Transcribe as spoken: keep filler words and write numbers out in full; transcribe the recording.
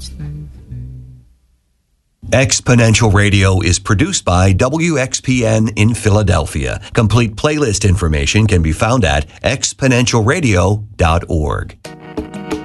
Exponential Radio is produced by W X P N in Philadelphia. Complete playlist information can be found at exponential radio dot org.